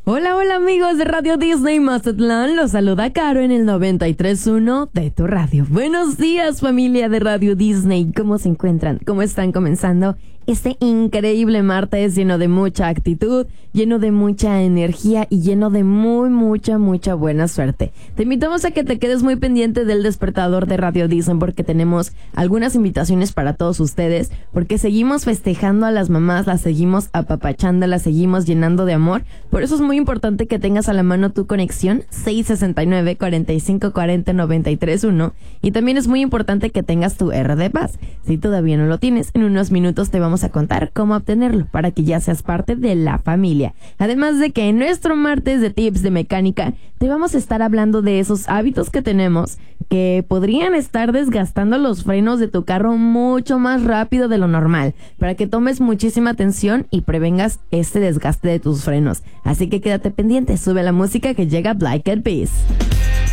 Hola, hola amigos de Radio Disney Mazatlán, los saluda Caro en el 93.1 de tu radio. Buenos días familia de Radio Disney, ¿cómo se encuentran? ¿Cómo están comenzando este increíble martes lleno de mucha actitud, lleno de mucha energía y lleno de mucha buena suerte? Te invitamos a que te quedes muy pendiente del despertador de Radio Disney porque tenemos algunas invitaciones para todos ustedes, porque seguimos festejando a las mamás, las seguimos apapachando, las seguimos llenando de amor. Por eso es muy importante que tengas a la mano tu conexión 669-4540-931 y también es muy importante que tengas tu R de Paz. Si todavía no lo tienes, en unos minutos te vamos a contar cómo obtenerlo para que ya seas parte de la familia. Además de que en nuestro martes de tips de mecánica te vamos a estar hablando de esos hábitos que tenemos que podrían estar desgastando los frenos de tu carro mucho más rápido de lo normal, para que tomes muchísima atención y prevengas este desgaste de tus frenos. Así que quédate pendiente, sube la música que llega Black Eyed Peas.